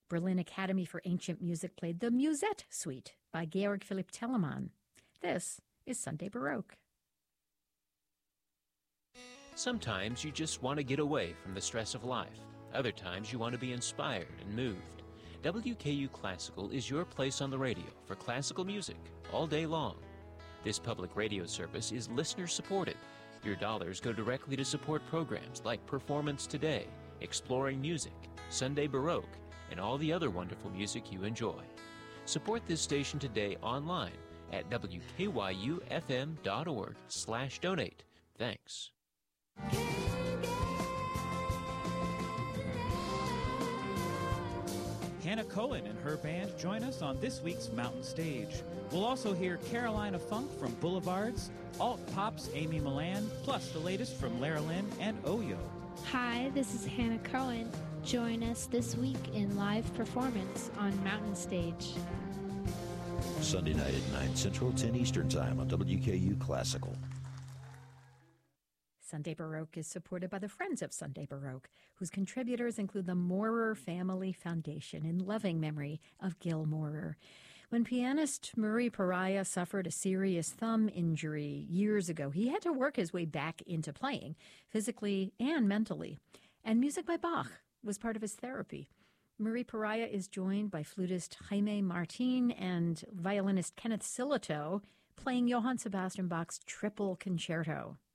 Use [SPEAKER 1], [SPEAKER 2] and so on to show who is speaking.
[SPEAKER 1] Berlin Academy for Ancient Music played the Musette Suite by Georg Philipp Telemann. This is Sunday Baroque.
[SPEAKER 2] Sometimes you just want to get away from the stress of life. Other times you want to be inspired and moved. WKU Classical is your place on the radio for classical music all day long. This public radio service is listener-supported. Your dollars go directly to support programs like Performance Today, Exploring Music, Sunday Baroque, and all the other wonderful music you enjoy. Support this station today online at wkyufm.org/donate. Thanks.
[SPEAKER 3] Hannah Cohen and her band join us on this week's Mountain Stage. We'll also hear Carolina Funk from Boulevards, Alt Pop's Amy Milan, plus the latest from Lara Lynn and Oyo.
[SPEAKER 4] Hi, this is Hannah Cohen. Join us this week in live performance on Mountain Stage.
[SPEAKER 5] Sunday night at 9 Central, 10 Eastern Time on WKU Classical.
[SPEAKER 1] Sunday Baroque is supported by the Friends of Sunday Baroque, whose contributors include the Maurer Family Foundation in loving memory of Gil Maurer. When pianist Murray Pariah suffered a serious thumb injury years ago, he had to work his way back into playing, physically and mentally. And music by Bach was part of his therapy. Murray Pariah is joined by flutist Jaime Martin and violinist Kenneth Silito playing Johann Sebastian Bach's Triple Concerto.